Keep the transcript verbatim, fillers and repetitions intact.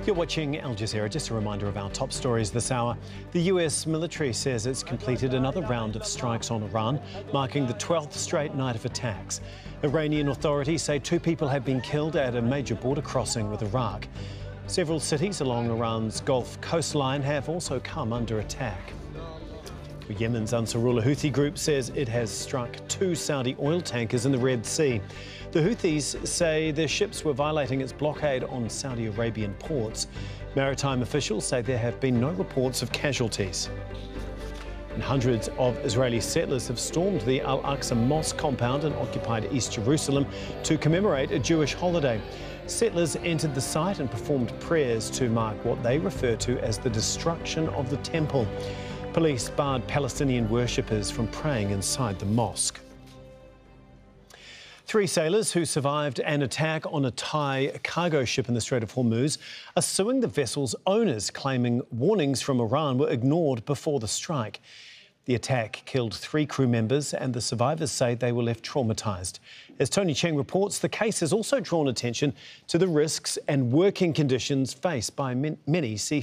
You're watching Al Jazeera. Just a reminder of our top stories this hour. The U S military says it's completed another round of strikes on Iran, marking the twelfth straight night of attacks. Iranian authorities say two people have been killed at a major border crossing with Iraq. Several cities along Iran's Gulf coastline have also come under attack. Yemen's Ansarullah Houthi group says it has struck two Saudi oil tankers in the Red Sea. The Houthis say their ships were violating its blockade on Saudi Arabian ports. Maritime officials say there have been no reports of casualties. And hundreds of Israeli settlers have stormed the Al-Aqsa Mosque compound in occupied East Jerusalem to commemorate a Jewish holiday. Settlers entered the site and performed prayers to mark what they refer to as the destruction of the temple. Police barred Palestinian worshippers from praying inside the mosque. Three sailors who survived an attack on a Thai cargo ship in the Strait of Hormuz are suing the vessel's owners, claiming warnings from Iran were ignored before the strike. The attack killed three crew members and the survivors say they were left traumatised. As Tony Cheng reports, the case has also drawn attention to the risks and working conditions faced by many sea